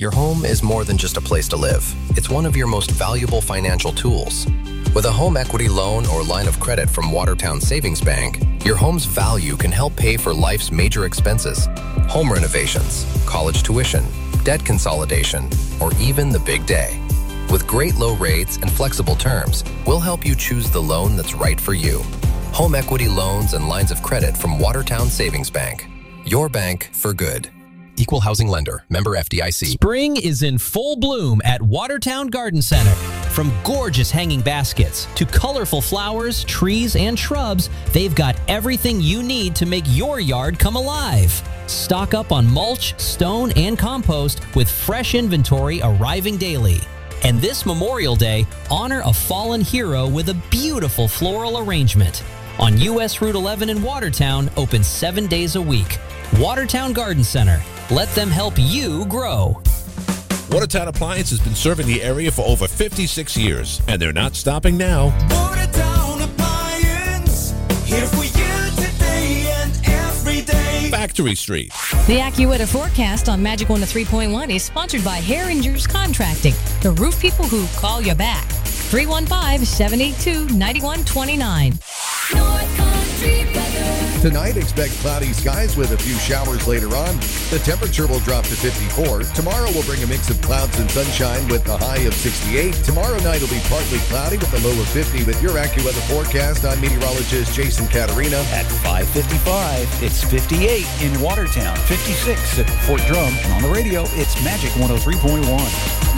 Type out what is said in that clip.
Your home is more than just a place to live. It's one of your most valuable financial tools. With a home equity loan or line of credit from Watertown Savings Bank, your home's value can help pay for life's major expenses, home renovations, college tuition, debt consolidation, or even the big day. With great low rates and flexible terms, we'll help you choose the loan that's right for you. Home equity loans and lines of credit from Watertown Savings Bank. Your bank for good. Equal housing lender. Member FDIC. Spring is in full bloom at Watertown Garden Center. From gorgeous hanging baskets to colorful flowers, trees, and shrubs, they've got everything you need to make your yard come alive. Stock up on mulch, stone, and compost with fresh inventory arriving daily. And this Memorial Day, honor a fallen hero with a beautiful floral arrangement. On US Route 11 in Watertown, open 7 days a week. Watertown Garden Center. Let them help you grow. Watertown Appliance has been serving the area for over 56 years, and they're not stopping now. Watertown Appliance, here for you today and every day. Factory Street. The AccuWeather forecast on Magic 103.1 is sponsored by Herringer's Contracting, the roof people who call you back. 315-782-9129. North Country weather. Tonight, expect cloudy skies with a few showers later on. The temperature will drop to 54. Tomorrow will bring a mix of clouds and sunshine with a high of 68. Tomorrow night will be partly cloudy with a low of 50. With your AccuWeather forecast, I'm meteorologist Jason Caterina. At 5:55, it's 58 in Watertown, 56 at Fort Drum, and on the radio, it's Magic 103.1.